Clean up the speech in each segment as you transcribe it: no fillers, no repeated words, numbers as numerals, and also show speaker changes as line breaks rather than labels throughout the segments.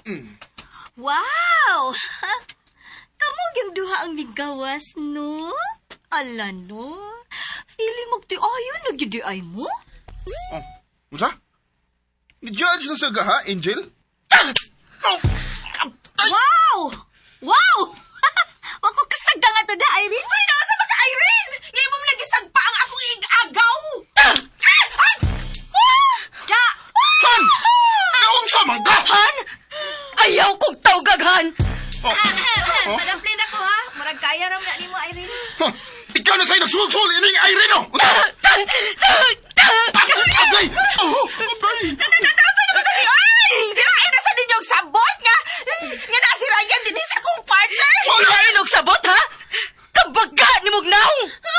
Wow! Kamog yung duha ang migawas, no? Ala, no? Feeling mo ti ayon na gidi ay mo?
Oh, musa? Ni-judge na sa gaha, Angel?
Wow! Wow! Wako kasagda nga to da, Irene.
Ay, nasa ba ka, Irene? Ngayon mo nagisagpa ang akong ig-agaw.
Da!
Han! Naong samang ka!
Han? Ayaw kong tawgaghan.
Madamplin ako, ha? Murag kaya ram na ni mo, Irene.
Huh, ikaw na sa'yo nagsul-sul, ining Irene, oh! Abay! Oh, abay!
Dirain na sa ninyong sabot nga. Nga nasirayan din sa kong partner. Dirain og sabot, ha? Kabaga ni Mugnaw.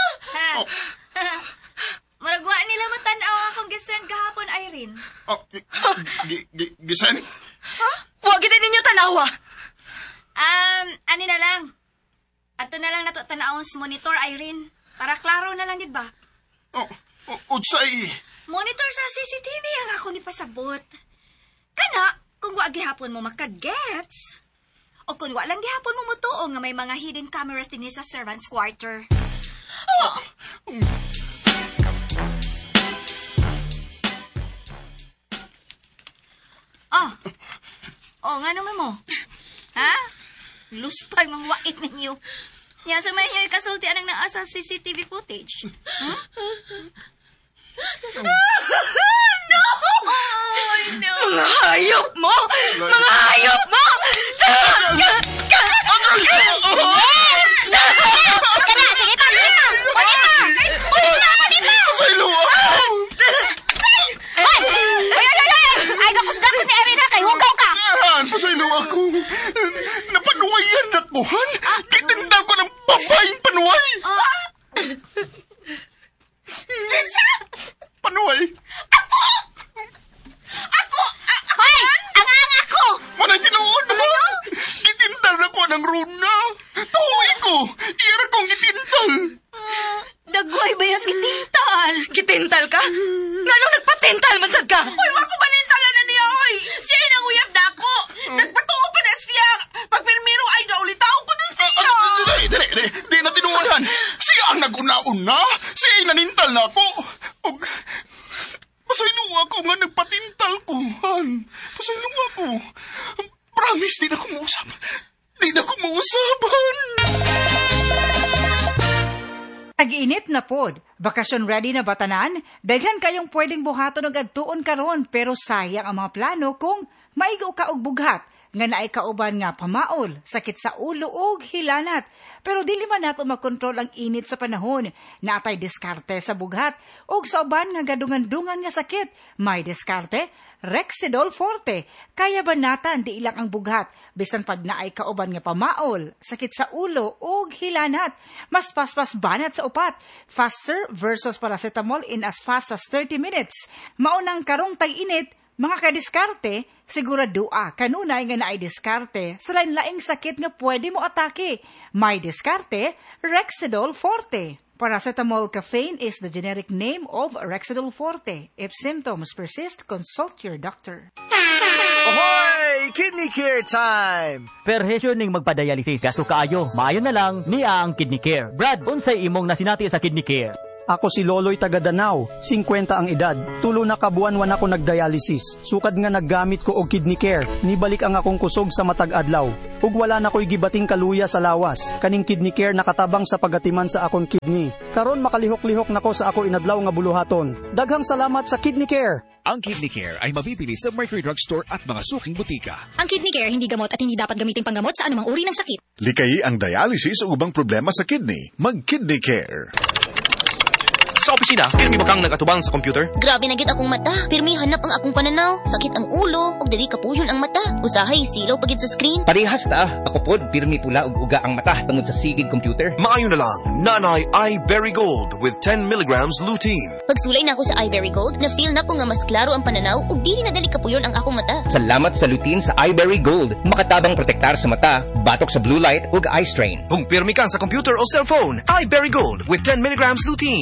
Maragwa nila matanaw akong gisend kahapon, Irene.
Oh, Gisen?
Huwag din ninyo tanawa.
Ani na lang. Ato na lang nato tanawon sa monitor, Irene. Para klaro na lang, di ba?
Oh, utsay.
Monitor sa CCTV ang ako ni pasabot. Kana, kung wa gihapon mo makagets. O kung wa lang gihapon mo mutuo nga may mga hidden cameras din sa servants' quarter. Nga naman mo. Ha? Luspay mang wait ninyo. Nya sa may nyo ikasulti anang naasa CCTV footage. Hmm?
No! Mga hayop mo! Mga hayop mo!
Pasaylo ako!
Ay, gakus-gakus ni Irene, kay hugaw ka!
Han, pasaylo ako. Napanuwayan na ko, Han. Kitinda ko ng babaeng panuway. Panuway?
Hoy! Ang ako!
Manang tinuod mo. Kitindal na ko ng runa. Tuwi ko. Iyara kong kitindal.
Dagway ba yung kitintal?
Kitintal ka? Ngano nagpatintal man sad ka? Uy, wako panintalan na niya, oy! Siya nang uyab na ako! Nagpatuo pa na siya! Pagpirmiro ay gaulitaw ko na siya!
Di na tinuwanan. Siya ang nag-una-una. Siya ay nanintal na ako. Pasaylo ako nga nagpatintal ko, Han. Pasaylo ako. Promise, di na kumuusap. Di na kumuusap, Han.
Tag-init na pod. Bakasyon ready na batanan? Daghan kayong pwedeng buhaton og adtuon karon pero sayang ang mga plano kung maigo ka og bughat nga naay kauban nga pamaol, sakit sa ulo ug hilanat. Pero dili man nato makontrol ang init sa panahon. Natay diskarte sa bughat ug sa uban nga gadungan-dungan nga sakit. May diskarte Rexidol Forte. Kaya banatan di ilang ang bughat bisan pag naay kauban nga pamaol, sakit sa ulo ug hilanat. Mas paspas banat sa upat. Faster versus paracetamol in as fast as 30 minutes. Maunang karong tag-init, mga kadiskarte, siguradua kanunay nga naay diskarte sa lain-laing sakit nga pwede mo atake. May diskarte Rexidol Forte. Paracetamol caffeine is the generic name of Rexidol Forte. If symptoms persist, consult your doctor.
Ahoy! Kidney Care time!
Perhesyo ning magpadialysis. Gasto kaayo. Maayo na lang ni ang Kidney Care. Brad, unsay imong nasinati sa Kidney Care?
Ako si Loloy taga Danau, 50 ang edad. Tulo na kabuan-wan ako nagdialysis. Sukad nga naggamit ko og Kidney Care. Nibalik ang akong kusog sa matag adlaw. Ug wala na ko'y gibating kaluya sa lawas. Kaning Kidney Care nakatabang sa pagatiman sa akong kidney. Karon makalihok-lihok nako sa ako inadlaw nga buluhaton. Daghang salamat sa Kidney Care.
Ang Kidney Care ay mabibili sa Mercury Drugstore at mga suking butika.
Ang Kidney Care hindi gamot at hindi dapat gamitin panggamot sa anumang uri ng sakit.
Likayi ang dialysis o ubang problema sa kidney. Mag-Kidney Care.
Sa opisina, pirmi mo kang nagatubang sa computer?
Grabe na gid akong mata. Pirmi hanap ang akong pananaw. Sakit ang ulo, ug dili kapuyon ang mata. Usahay silaw pagid sa screen.
Parehas ta. Ako pod pirmi pula ug uga ang mata tungod sa sigid computer.
Maayo na lang. Nanay iBerry Gold with 10 milligrams lutein.
Pagsulay na ako sa iBerry Gold, na-feel na ko nga mas klaro ang pananaw ug dili na dali kapuyon ang akong mata.
Salamat sa lutein sa iBerry Gold. Makatabang protektar sa mata, batok sa blue light ug eye strain.
Kung pirmi ka sa computer o cellphone, iBerry Gold with 10 milligrams lutein. Alaga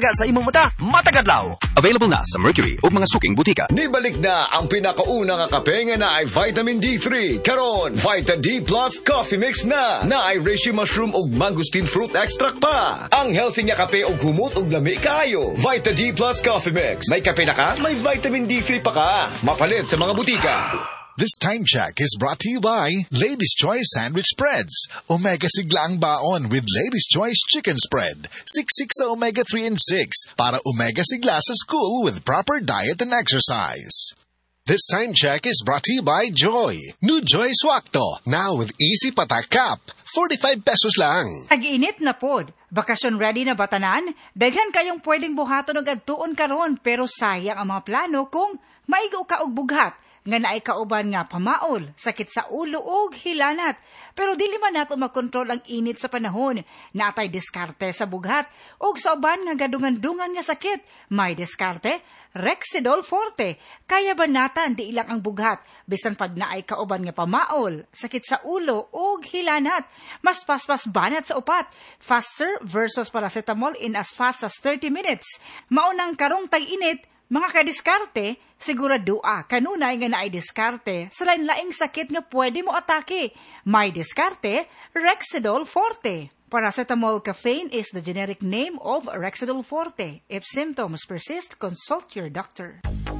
baga sa imong mata, matagadlaw. Available na sa Mercury o mga suking butika.
Nibalik na ang pinakauna nga kape nga na ay vitamin D3. Karon, Vita D Plus Coffee Mix na ay reishi mushroom ug mangosteen fruit extract pa. Ang healthy nga kape ug humot ug lami kaayo. Vita D Plus Coffee Mix. May kape na ka, may vitamin D3 pa ka. Mapalit sa mga butika.
This time check is brought to you by Lady's Choice Sandwich Spreads. Omega sigla ang baon with Lady's Choice Chicken Spread. 6 sa omega 3 and 6 para omega sigla sa school with proper diet and exercise. This time check is brought to you by Joy. New Joy Swakto. Now with easy patak cup. 45 pesos lang.
Tag-init na pod. Bakasyon ready na batanan? Daghan kayong pwedeng buhaton og adtuon karon pero sayang ang mga plano kung maigo ka og bughat. Nga naay kauban nga pamaol, sakit sa ulo ug hilanat. Pero dili man nato makontrol ang init sa panahon. Natay diskarte sa bughat ug sa uban nga gadungan-dungan nga sakit. May diskarte, Rexidol Forte. Kaya banatan di ilang ang bughat bisan pag naay kauban nga pamaol, sakit sa ulo ug hilanat. Mas paspas banat sa upat. Faster versus paracetamol in as fast as 30 minutes. Maunang karong tag-init, mga kadiskarte, siguradua kanunay nga naay diskarte sa lain-laing sakit nga pwede mo atake. May diskarte, Rexidol Forte. Paracetamol caffeine is the generic name of Rexidol Forte. If symptoms persist, consult your doctor.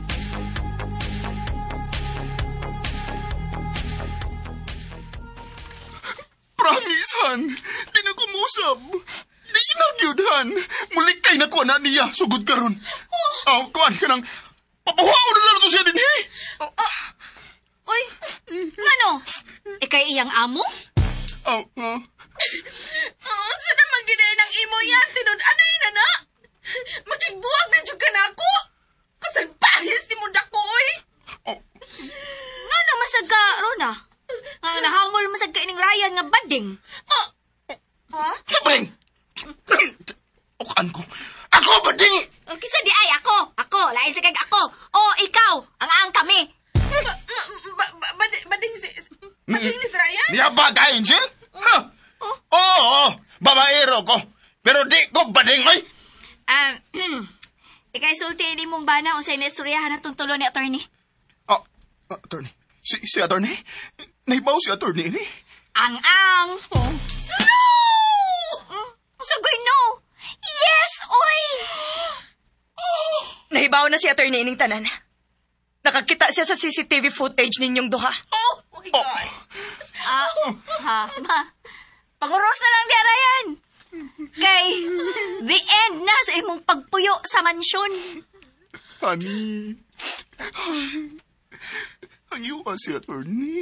Promise, Han. Di na kumusab. Di nagyudhan. Mulikay na kuha na niya. Sugod karon. Kuhan ka ng... Papawaw na lang ito siya din, eh.
Uy, ngano? Ikay iyang amo?
Sa naman ginayin ang imo yan, tinod, ano yun, ana? Magigbuwag na dyan ka na ako. Kasalbahis ni mo dako, oy.
Ngano masag ka, Rona? Ang nahangol masag ka ining Ryan nga bading.
Sabring! Ukaan ko. Ako, bading!
Kisa di ay ako. Ako, lain sa kag ako. O, ikaw, ang kami.
Bading ni Ryan?
Niya ba ka, Angel? Oo, babaero ko. Pero di ko bading, oy.
Ikay sulti ni mong bana o sa inestoryahan na tuntulo ni attorney.
Attorney? Si attorney? Nahibaw si attorney ini?
Ang. No! Sagoy no! Yes, oy!
Nahibaw na si attorney ining tanan. Nakakita siya sa CCTV footage ninyong duha.
Paguros na lang di Ryan. Kay, the end na sa imong pagpuyo sa mansyon.
Honey. Ang iwa si attorney.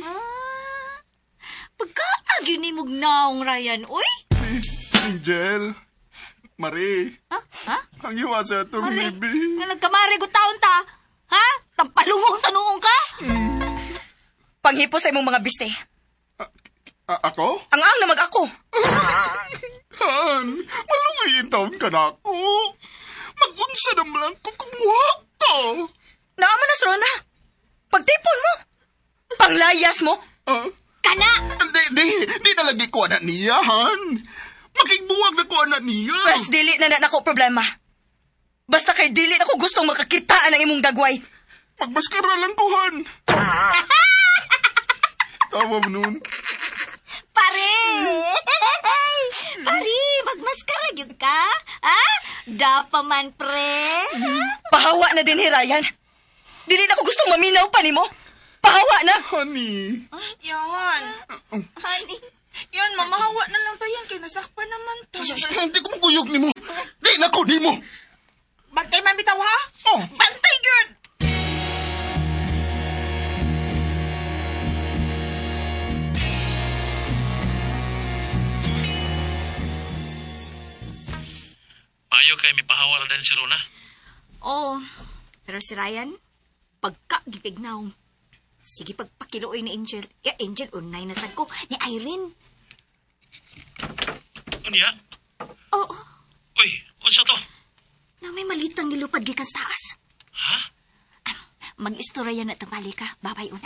Pagkaagyo ni mong naong Ryan, oy?
Angel. Marie. Ang iwa si attorney, B.
Nga nagkamari ko taon ta. Ha? Tampalungong tanuong ka?
Panghipo sa imong mga biste.
Ako?
Ang na mag-ako.
Han, malungayin taon ka na ako. Mag-unsa naman lang kung kumuha ka.
Naaman na, Rona. Pagtipon mo. Panglayas mo.
Kana!
Di talaga ko na niya, Han. Makigbuwag na ko na niya.
Mas dili na nako problema. Basta kay dili na ko gustong makakitaan ang imong dagway.
Magmaskara lang ko, Han. Tawa mo nun.
Pare! Pare, magmaskara yun ka? Ha? Dapa man, pre.
Pahawa na din, Ryan. Dili na ko gustong maminaw pa nimo. Pahawa na.
Honey.
Yan.
Honey.
Yan, mamahawa na lang tayo. Kaya nasakpan naman tayo.
Hindi ko maguyog ni mo. Di na ko ni mo.
Bantay man bitaw, ha? Bantay, girl!
Ayaw kay may pahawal din si Rona?
Oo. Pero si Ryan, pagka-gipignaw. Sige, pagpakiluoy ni Angel. Angel, unay na sad ko. Ni Irene.
Ano ya?
Oo.
Uy, unsa to?
Na may malitang nilupad gikas taas.
Ha?
Mag-istorya na tambali ka. Babay una.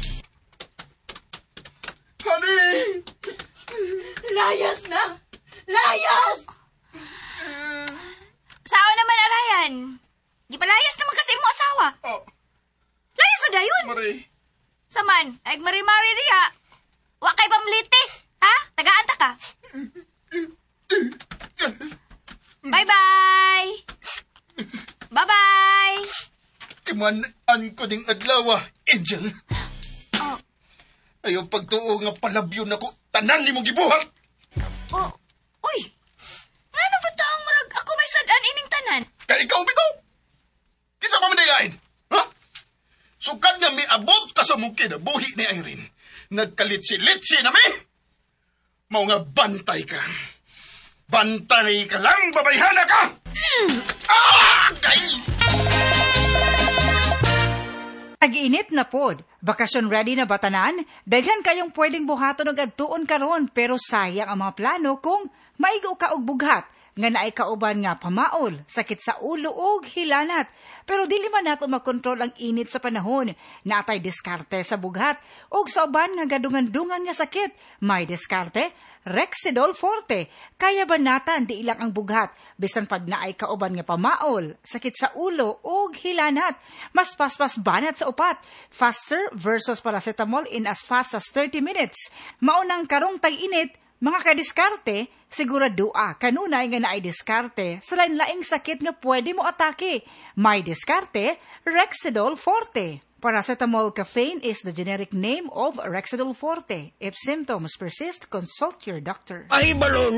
Honey!
Layas na! Layas!
Sao naman, Arayan? Gipalayas naman kasi mo asawa.
Oh.
Layas na dayon.
Mari.
Saman, ay mari-mari riya. Wa kay pamliti. Ha? Tagaan ta ka. Bye-bye. Bye-bye.
Timan-an ko ding adlaw, Angel.
Oh.
Ayaw pagtuo nga palabyon ako, tanan ni mo gibuhat.
Oh. Uy. Ngano ba taong murag ako may sadan ining tanan?
Kaya ikaw bitaw. Kinsa pa man dayain? Ha? Sukad nga may abot ka sa mong kinabuhi ni Irene. Nagkalitsi-litsi na mi. Mao nga bantay ka. Bantay ka lang, babayhana ka! Kay!
Tag-init na pod. Bakasyon ready na batanan? Daghan kayong pwedeng buhaton og adtuon karon pero sayang ang mga plano kung maigo ka og bughat nga naay kauban nga pamaol, sakit sa ulo ug hilanat. Pero dili man nato makontrol ang init sa panahon. Natay diskarte sa bughat ug sa uban nga gadungan-dungan nga sakit. May diskarte, Rexidol Forte. Kaya banatan di ilang ang bughat bisan pag naay kauban nga pamaol, sakit sa ulo ug hilanat. Mas paspas banat sa upat. Faster versus paracetamol in as fast as 30 minutes. Maunang karong tag-init, mga kadiskarte, siguradua kanunay nga naay diskarte sa lain-laing sakit nga pwede mo atake. May diskarte, Rexidol Forte. Paracetamol caffeine is the generic name of Rexidol Forte. If symptoms persist, consult your doctor.
Ay, balon!